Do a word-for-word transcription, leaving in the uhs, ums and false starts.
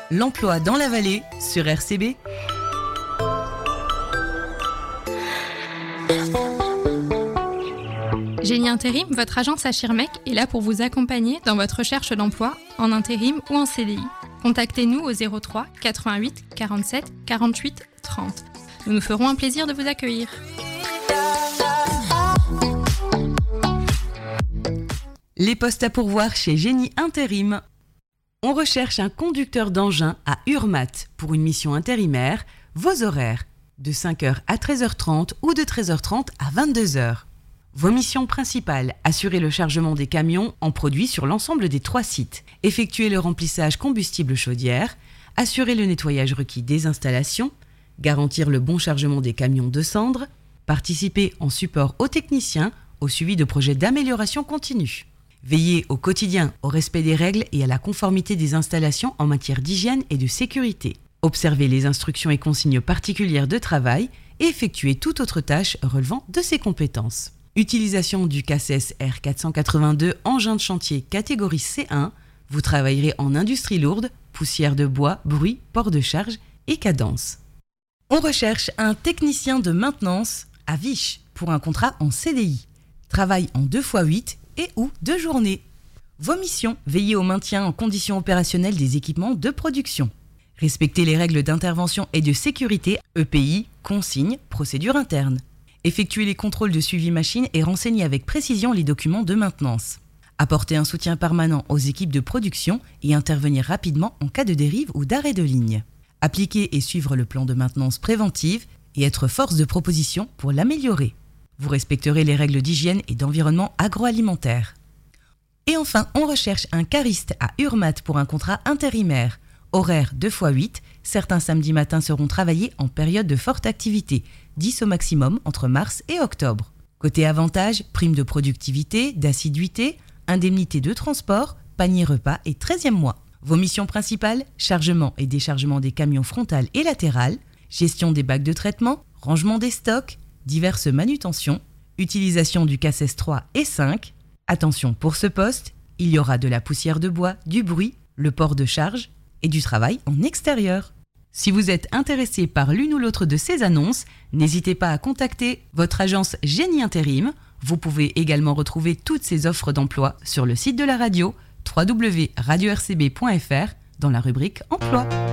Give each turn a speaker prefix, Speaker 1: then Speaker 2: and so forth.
Speaker 1: L'emploi dans la vallée sur R C B.
Speaker 2: Génie Intérim, votre agence à Schirmeck est là pour vous accompagner dans votre recherche d'emploi en intérim ou en C D I. Contactez-nous au zéro trois quatre-vingt-huit quarante-sept quarante-huit trente. Nous nous ferons un plaisir de vous accueillir.
Speaker 1: Les postes à pourvoir chez Génie Intérim. On recherche un conducteur d'engin à Urmat pour une mission intérimaire. Vos horaires, de cinq heures à treize heures trente ou de treize heures trente à vingt-deux heures. Vos missions principales, assurer le chargement des camions en produits sur l'ensemble des trois sites, effectuer le remplissage combustible chaudière, assurer le nettoyage requis des installations, garantir le bon chargement des camions de cendres, participer en support aux techniciens au suivi de projets d'amélioration continue. Veiller au quotidien au respect des règles et à la conformité des installations en matière d'hygiène et de sécurité. Observer les instructions et consignes particulières de travail et effectuer toute autre tâche relevant de ses compétences. Utilisation du C A S S R quatre cent quatre-vingt-deux engin de chantier catégorie C un. Vous travaillerez en industrie lourde, poussière de bois, bruit, port de charge et cadence. On recherche un technicien de maintenance à Viche pour un contrat en C D I. Travail en deux fois huit et ou deux journées. Vos missions, veiller au maintien en conditions opérationnelles des équipements de production. Respecter les règles d'intervention et de sécurité, E P I, consignes, procédures internes. Effectuer les contrôles de suivi machine et renseigner avec précision les documents de maintenance. Apporter un soutien permanent aux équipes de production et intervenir rapidement en cas de dérive ou d'arrêt de ligne. Appliquer et suivre le plan de maintenance préventive et être force de proposition pour l'améliorer. Vous respecterez les règles d'hygiène et d'environnement agroalimentaire. Et enfin, on recherche un cariste à Urmat pour un contrat intérimaire. Horaire deux fois huit, certains samedis matins seront travaillés en période de forte activité, dix au maximum entre mars et octobre. Côté avantages, prime de productivité, d'assiduité, indemnité de transport, panier repas et treizième mois. Vos missions principales, chargement et déchargement des camions frontal et latéral, gestion des bacs de traitement, rangement des stocks, diverses manutentions, utilisation du C A S S trois et cinq. Attention pour ce poste, il y aura de la poussière de bois, du bruit, le port de charge et du travail en extérieur. Si vous êtes intéressé par l'une ou l'autre de ces annonces, n'hésitez pas à contacter votre agence Génie Intérim. Vous pouvez également retrouver toutes ces offres d'emploi sur le site de la radio w w w point radio r c b point f r dans la rubrique Emploi.